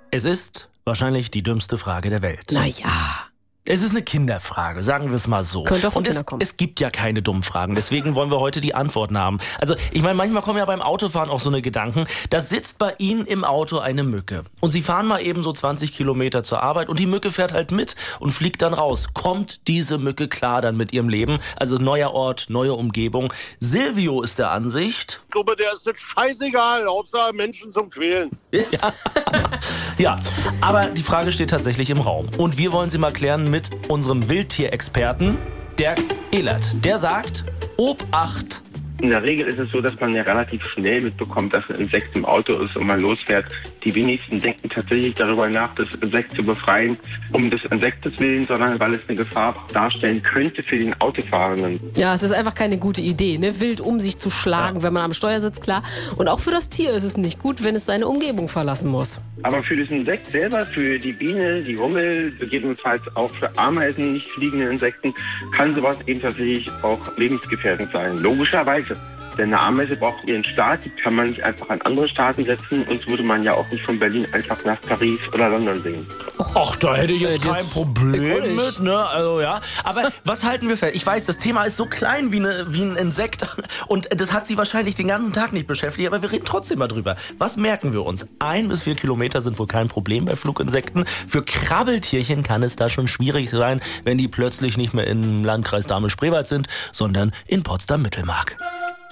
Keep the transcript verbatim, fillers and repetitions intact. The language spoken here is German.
Es ist wahrscheinlich die dümmste Frage der Welt. Na ja. Es ist eine Kinderfrage, sagen wir es mal so. Könnte auch von Und es, Kindern kommen. es gibt ja keine dummen Fragen, deswegen wollen wir heute die Antworten haben. Also ich meine, manchmal kommen ja beim Autofahren auch so eine Gedanken, da sitzt bei Ihnen im Auto eine Mücke und Sie fahren mal eben so zwanzig Kilometer zur Arbeit und die Mücke fährt halt mit und fliegt dann raus. Kommt diese Mücke klar dann mit ihrem Leben? Also neuer Ort, neue Umgebung. Silvio ist der Ansicht... Ich glaube, der ist das scheißegal, Hauptsache Menschen zum Quälen. Ja. Ja, aber die Frage steht tatsächlich im Raum. Und wir wollen sie mal klären mit unserem Wildtierexperten, Dirk Ehlert. Der sagt, Obacht! In der Regel ist es so, dass man ja relativ schnell mitbekommt, dass ein Insekt im Auto ist und man losfährt. Die wenigsten denken tatsächlich darüber nach, das Insekt zu befreien, um des Insektes willen, sondern weil es eine Gefahr darstellen könnte für den Autofahrenden. Ja, es ist einfach keine gute Idee, ne? Wild um sich zu schlagen, ja. Wenn man am Steuer sitzt, klar. Und auch für das Tier ist es nicht gut, wenn es seine Umgebung verlassen muss. Aber für das Insekt selber, für die Biene, die Hummel, gegebenenfalls auch für Ameisen, nicht fliegende Insekten, kann sowas eben tatsächlich auch lebensgefährdend sein. Logischerweise. Denn eine Ameise braucht ihren Staat, die kann man nicht einfach an andere Staaten setzen und würde man ja auch nicht von Berlin einfach nach Paris oder London sehen. Ach, da hätte ich jetzt Ja, kein das- Problem mit, ne? Also ja. Aber was halten wir fest? Ich weiß, das Thema ist so klein wie, eine, wie ein Insekt und das hat Sie wahrscheinlich den ganzen Tag nicht beschäftigt, aber wir reden trotzdem mal drüber. Was merken wir uns? Ein bis vier Kilometer sind wohl kein Problem bei Fluginsekten. Für Krabbeltierchen kann es da schon schwierig sein, wenn die plötzlich nicht mehr im Landkreis Dahme-Spreewald sind, sondern in Potsdam-Mittelmark.